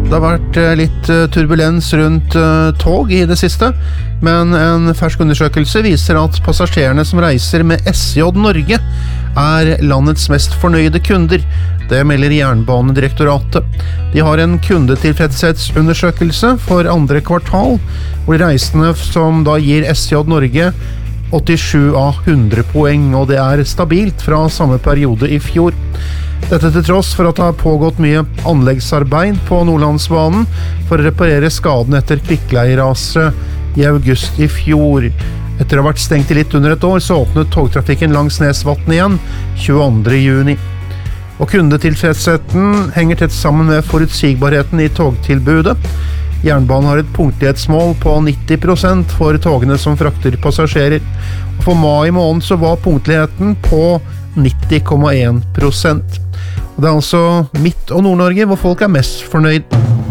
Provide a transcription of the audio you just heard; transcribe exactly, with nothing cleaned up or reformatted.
Det har vært litt turbulens rundt tog i det siste, men en fersk undersøkelse viser at passasjerene som reiser med S J Norge er landets mest fornøyde kunder. Det melder Jernbanedirektoratet. De har en kundetilfredshetsundersøkelse for andre kvartal, hvor reisende som da gir S J Norge åttisju av hundre poeng, og det er stabilt fra samme periode i fjor. Dette til tross for at det har pågått mye anleggsarbeid på Nordlandsbanen for å reparere skaden etter kvikkleiraset i august i fjor. Etter å ha vært stengt i litt under et år, så åpnet togtrafikken langs Nesvatn igjen tjueandre juni. Og kundetilfredsheten henger tett sammen med forutsigbarheten i togtilbudet. Jernbanen har et punktlighetsmål på nitti prosent for togene som frakter passasjerer. Og for mai måned så var punktligheten på nitti komma en prosent. Og det er altså Midt- og Nord-Norge hvor folk er mest fornøyd.